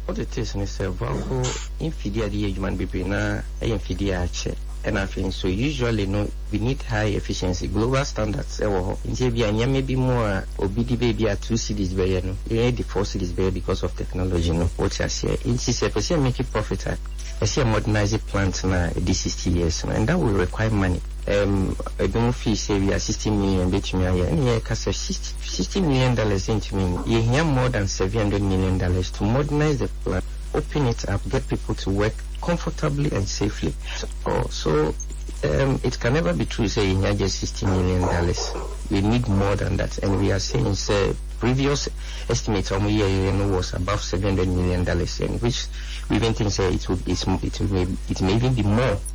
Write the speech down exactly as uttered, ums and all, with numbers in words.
What it is, and say, Valco, infidia the age man be na, a infidia che. And I think so. Usually, no, we need high efficiency, global standards. In Zambia, and maybe more obedi baby at two cities very no. You need the four cities very because of technology. No, what I say, in C C F, I say make it profit. I see a modernized plant now, this sixty years, and that will require money. Um, I don't feel say we are sixty million bit me here. And here, cause sixty million dollars into me. You hear more than seven hundred million dollars to modernize the plant, open it up, get people to work comfortably and safely. So, oh, so um, it can never be true say in here just sixty million dollars. We need more than that, and we are saying say previous estimates on year you know was above seven hundred million dollars, and which we even think say it would it, it may it may even be more.